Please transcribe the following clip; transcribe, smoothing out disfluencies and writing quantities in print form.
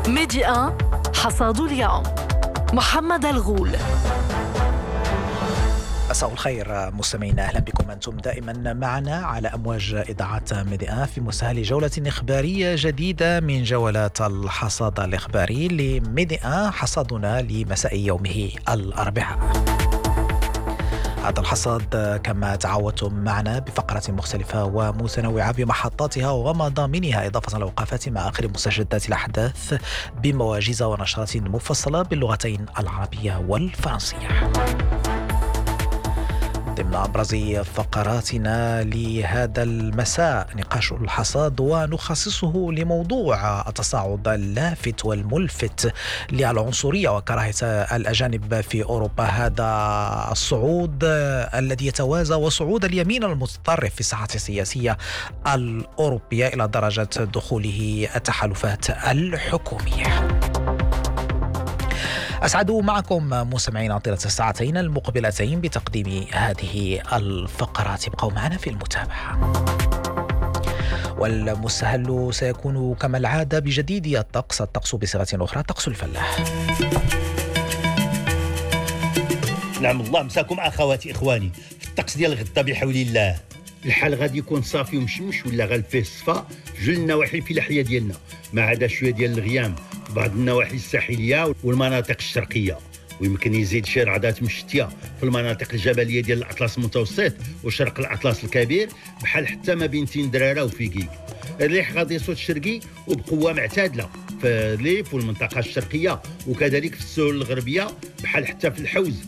ميديا حصاد اليوم. محمد الغول. مساء الخير مستمعينا، أهلا بكم. أنتم دائما معنا على أمواج إذاعة ميديا في مسهل جولة إخبارية جديدة من جولات الحصاد الإخباري لميديا حصادنا لمساء يومه الأربعاء. هذا الحصاد كما تعودتم معنا بفقرة مختلفة ومتنوعة بمحطاتها ومضامنها، إضافة لوقفات مع آخر مستجدات الأحداث بمواجز ونشرات مفصلة باللغتين العربية والفرنسية. ضمن أبرز فقراتنا لهذا المساء نقاش الحصاد، ونخصصه لموضوع التصاعد اللافت والملفت للعنصرية وكراهية الأجانب في أوروبا. هذا الصعود الذي يتوازى وصعود اليمين المتطرف في الساحة السياسية الأوروبية إلى درجة دخوله التحالفات الحكومية. أسعد معكم مستمعين طيلة الساعتين المقبلتين بتقديم هذه الفقرات. ابقوا معنا في المتابعة. والمستهل سيكون كما العادة بجديد الطقس بصيغة أخرى، طقس الفلاح. نعم الله مساكم أخواتي إخواني. في الطقس ديال غدا بحول الله الحال غادي يكون صافي ومشمش ولا غالفيه الصفا في جل النواحي في الأحياء ديالنا، ما عدا شويه ديال الغيام في بعض النواحي الساحليه والمناطق الشرقيه، ويمكن يزيد شي رعدات مشتيه في المناطق الجبليه ديال الاطلس المتوسط وشرق الاطلس الكبير، بحال حتى ما بين تندراره وفيكيك. الريح غادي يصوت شرقي وبقوه معتدله في ليف والمنطقه الشرقيه، وكذلك في السهول الغربيه بحال حتى في الحوز